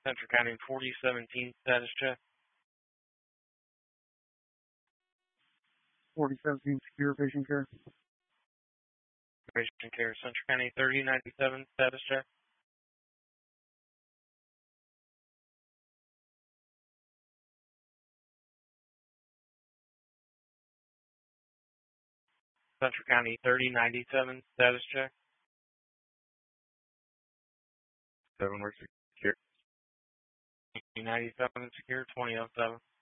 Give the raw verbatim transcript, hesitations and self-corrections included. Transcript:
Central County forty seventeen, status check. forty seventeen, secure patient care. Patient care, Central County thirty ninety-seven, status check. Central County thirty ninety-seven, status check. Seven, we're secure. ninety-seven, secure, twenty oh seven.